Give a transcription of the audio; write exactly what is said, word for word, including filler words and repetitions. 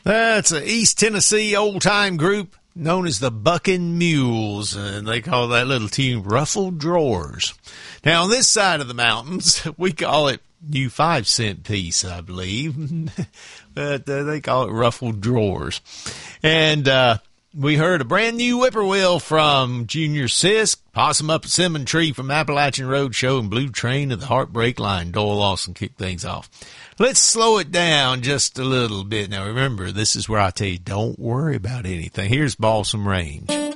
That's an East Tennessee old-time group known as the Bucking Mules, and they call that little tune Ruffled Drawers. Now, on this side of the mountains, we call it New Five Cent Piece, I believe, but uh, they call it Ruffled Drawers. And uh, we heard a brand new whippoorwill from Junior Sisk, Possum Up a Cinnamon Tree from Appalachian Road Show, and Blue Train of the Heartbreak Line. Doyle Lawson kicked things off. Let's slow it down just a little bit. Now, remember, this is where I tell you, don't worry about anything. Here's Balsam Range.